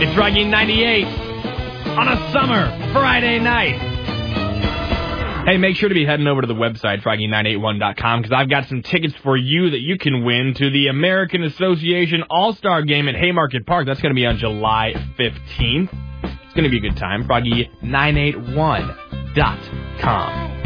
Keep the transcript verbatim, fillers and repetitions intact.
It's Froggy ninety-eight on a summer Friday night. Hey, make sure to be heading over to the website, froggy nine eight one dot com, because I've got some tickets for you that you can win to the American Association All-Star Game at Haymarket Park. That's going to be on July fifteenth. It's going to be a good time. froggy nine eight one dot com.